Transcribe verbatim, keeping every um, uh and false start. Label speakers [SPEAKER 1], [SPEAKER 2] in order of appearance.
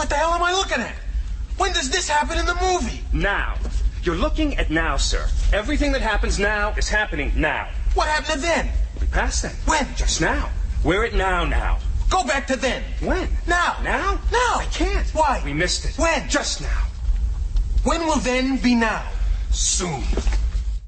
[SPEAKER 1] What the hell am I looking at? When does this happen in the movie?
[SPEAKER 2] Now. You're looking at now, sir. Everything that happens now is happening now.
[SPEAKER 1] What happened to then?
[SPEAKER 2] We passed then.
[SPEAKER 1] When?
[SPEAKER 2] Just now. We're at now now.
[SPEAKER 1] Go back to then.
[SPEAKER 2] When?
[SPEAKER 1] Now.
[SPEAKER 2] Now?
[SPEAKER 1] Now.
[SPEAKER 2] I can't.
[SPEAKER 1] Why?
[SPEAKER 2] We missed it.
[SPEAKER 1] When?
[SPEAKER 2] Just now.
[SPEAKER 1] When will then be now?
[SPEAKER 2] Soon.